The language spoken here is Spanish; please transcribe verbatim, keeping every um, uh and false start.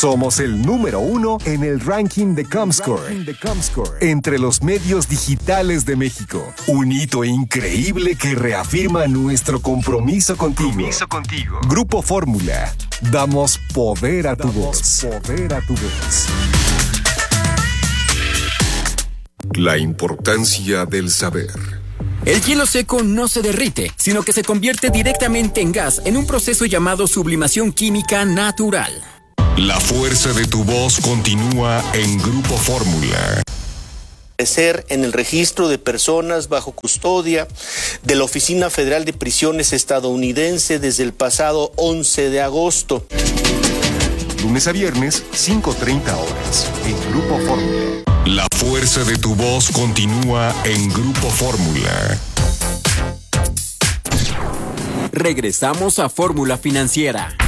Somos el número uno en el ranking de Comscore, entre los medios digitales de México. Un hito increíble que reafirma nuestro compromiso contigo. Compromiso contigo. Grupo Fórmula. Damos poder a tu voz. Poder a tu voz. La importancia del saber. El hielo seco no se derrite, sino que se convierte directamente en gas en un proceso llamado sublimación química natural. La fuerza de tu voz continúa en Grupo Fórmula. Ser en el registro de personas bajo custodia de la Oficina Federal de Prisiones estadounidense desde el pasado once de agosto. Lunes a viernes, cinco treinta horas, en Grupo Fórmula. La fuerza de tu voz continúa en Grupo Fórmula. Regresamos a Fórmula Financiera.